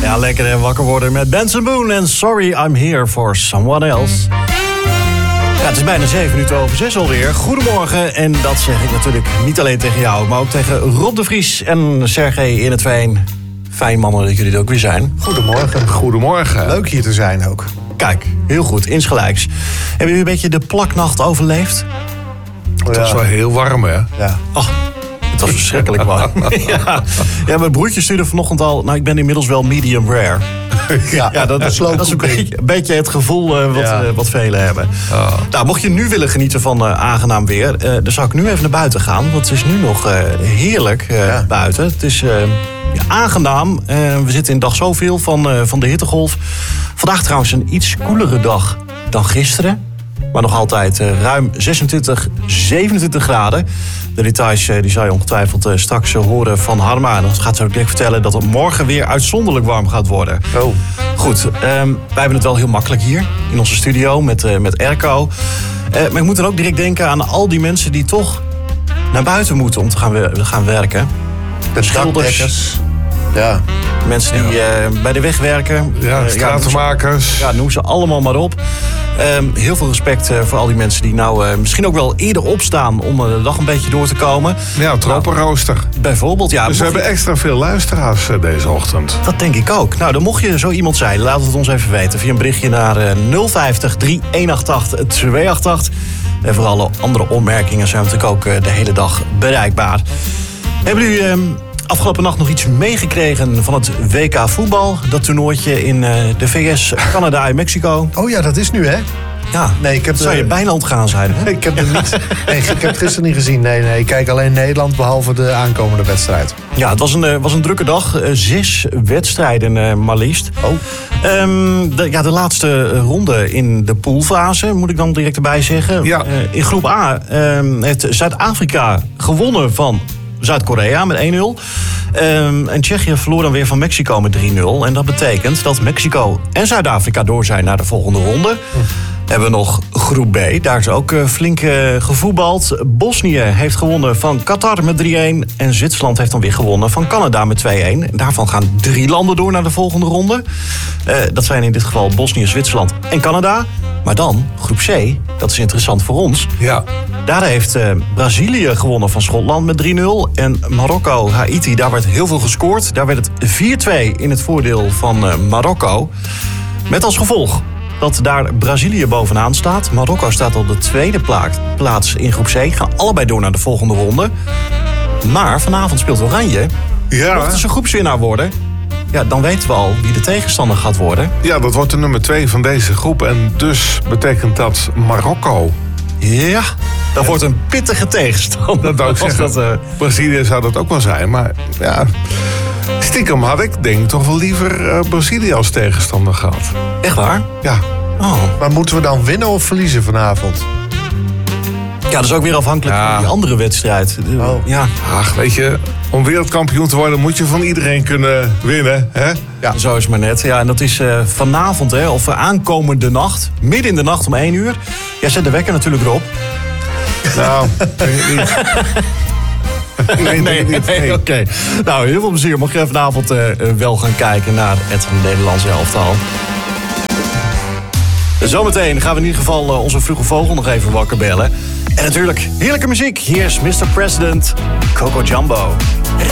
Ja, lekker hè, wakker worden met Benson Boone en Sorry I'm Here for Someone Else. Ja, het is bijna 6:07 alweer. Goedemorgen en dat zeg ik natuurlijk niet alleen tegen jou, maar ook tegen Rob de Vries en Sergej in het Veen. Fijn mannen dat jullie er ook weer zijn. Goedemorgen. Goedemorgen. Leuk hier te zijn ook. Kijk, heel goed, insgelijks. Hebben jullie een beetje de plaknacht overleefd? Het was wel heel warm, hè? Ja. Ach, het was verschrikkelijk warm. Ja, mijn broertje stuurde vanochtend al... Nou, ik ben inmiddels wel medium rare. Ja, dat is een beetje het gevoel wat velen hebben. Oh. Nou, mocht je nu willen genieten van aangenaam weer... dan zou ik nu even naar buiten gaan. Want het is nu nog heerlijk buiten. Het is aangenaam. We zitten in dag zoveel van de hittegolf. Vandaag trouwens een iets koelere dag dan gisteren. Maar nog altijd ruim 26, 27 graden. De details die zal je ongetwijfeld straks horen van Harma. En dan gaat ze ook direct vertellen dat het morgen weer uitzonderlijk warm gaat worden. Oh. Goed, wij hebben het wel heel makkelijk hier in onze studio met airco. Maar ik moet dan ook direct denken aan al die mensen die toch naar buiten moeten om te gaan werken. De schilders. Ja. Mensen die bij de weg werken. Ja, stratenmakers. Ja, noem ze allemaal maar op. Heel veel respect voor al die mensen die nou misschien ook wel eerder opstaan om de dag een beetje door te komen. Ja, tropenrooster. Bijvoorbeeld, ja. Dus we hebben extra veel luisteraars deze ochtend. Dat denk ik ook. Nou, dan mocht je zo iemand zijn, laat het ons even weten. Via een berichtje naar 050 3188 288. En voor alle andere opmerkingen zijn we natuurlijk ook de hele dag bereikbaar. Hebben jullie afgelopen nacht nog iets meegekregen van het WK voetbal? Dat toernooitje in de VS, Canada en Mexico. Oh ja, dat is nu, hè? Ja, nee, ik heb zou je bijna ontgaan zijn, hè? Ik heb het niet. Nee, ik heb het gisteren niet gezien. Nee, ik kijk alleen Nederland, behalve de aankomende wedstrijd. Ja, het was een drukke dag. 6 wedstrijden maar liefst. Oh. De laatste ronde in de poolfase, moet ik dan direct erbij zeggen. Ja. In groep A heeft Zuid-Afrika gewonnen van Zuid-Korea met 1-0. En Tsjechië verloor dan weer van Mexico met 3-0. En dat betekent dat Mexico en Zuid-Afrika door zijn naar de volgende ronde. Hebben we nog groep B. Daar is ook flink gevoetbald. Bosnië heeft gewonnen van Qatar met 3-1. En Zwitserland heeft dan weer gewonnen van Canada met 2-1. En daarvan gaan 3 landen door naar de volgende ronde. Dat zijn in dit geval Bosnië, Zwitserland en Canada. Maar dan groep C, dat is interessant voor ons. Ja. Daar heeft Brazilië gewonnen van Schotland met 3-0. En Marokko, Haiti, daar werd heel veel gescoord. Daar werd het 4-2 in het voordeel van Marokko. Met als gevolg dat daar Brazilië bovenaan staat. Marokko staat op de tweede plaats in groep C. Gaan allebei door naar de volgende ronde. Maar vanavond speelt Oranje. Ja. Mochten ze groepswinnaar worden, ja, dan weten we al wie de tegenstander gaat worden. Ja, dat wordt de nummer 2 van deze groep. En dus betekent dat Marokko. Ja, dat wordt een pittige tegenstander. Dat wou ik zeggen. Brazilië zou dat ook wel zijn. Maar ja, stiekem had ik denk ik toch wel liever Brazilië als tegenstander gehad. Echt waar? Ja. Oh. Maar moeten we dan winnen of verliezen vanavond? Ja, dat is ook weer afhankelijk van die andere wedstrijd. Oh. Ja. Ach, weet je, om wereldkampioen te worden moet je van iedereen kunnen winnen, hè? Ja, zo is het maar net. Ja, en dat is vanavond, hè, of aankomende nacht, midden in de nacht om 1 uur. Jij zet de wekker natuurlijk erop. Nou, nee. Oké. Nou, heel veel plezier. Mocht je vanavond wel gaan kijken naar het Nederlandse elftal. Zometeen gaan we in ieder geval onze vroege vogel nog even wakker bellen. En natuurlijk heerlijke muziek. Hier is Mr. President, Coco Jumbo.